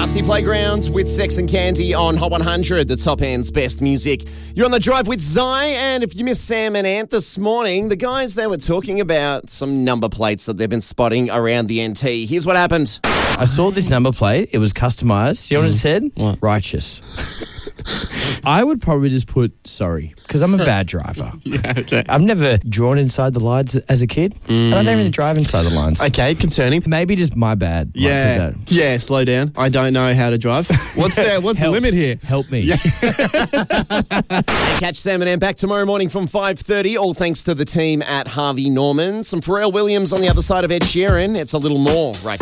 Marcy Playgrounds with Sex and Candy on Hot 100, the top end's best music. You're on the drive with Zai, and if you missed Sam and Ant this morning, the guys there were talking about some number plates that they've been spotting around the NT. Here's what happened. I saw this number plate. It was customised. You know what it said? What? Righteous. I would probably just put sorry, because I'm a bad driver. Yeah, okay. I've never drawn inside the lines as a kid, and I don't really drive inside the lines. Okay, concerning. Maybe just my bad. Yeah, slow down. I don't know how to drive. What's the limit here? Help me. Yeah. And catch Sam and Ant back tomorrow morning from 5:30, all thanks to the team at Harvey Norman. Some Pharrell Williams on the other side of Ed Sheeran. It's a little more right